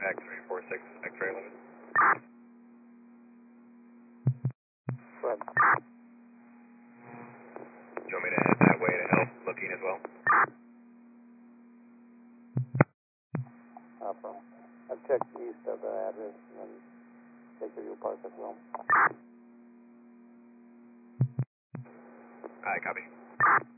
X346, X-ray limit. Go ahead. Do you want me to head that way to help looking as well? From. I've checked east of the address and then take the view park as well. Alright, copy.